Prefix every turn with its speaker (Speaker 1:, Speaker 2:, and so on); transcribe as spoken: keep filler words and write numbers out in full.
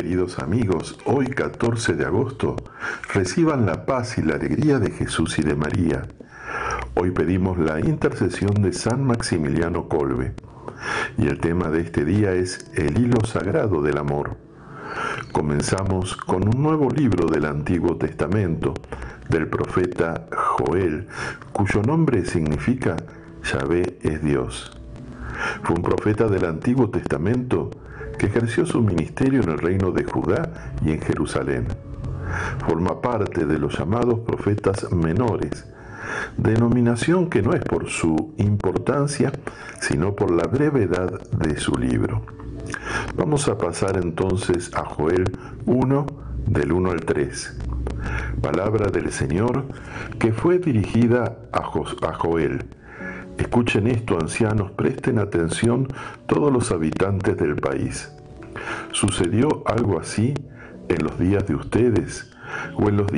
Speaker 1: queridos amigos, hoy catorce de agosto, reciban la paz y la alegría de Jesús y de María. Hoy pedimos la intercesión de San Maximiliano Kolbe. Y el tema de este día es el hilo sagrado del amor. Comenzamos con un nuevo libro del Antiguo Testamento, del profeta Joel, cuyo nombre significa Yahvé es Dios. Fue un profeta del Antiguo Testamento que ejerció su ministerio en el reino de Judá y en Jerusalén. Forma parte de los llamados profetas menores, denominación que no es por su importancia, sino por la brevedad de su libro. Vamos a pasar entonces a Joel uno, del uno al tres. Palabra del Señor que fue dirigida a, jo- a Joel. Escuchen esto, ancianos, presten atención todos los habitantes del país. ¿Sucedió algo así en los días de ustedes o en los días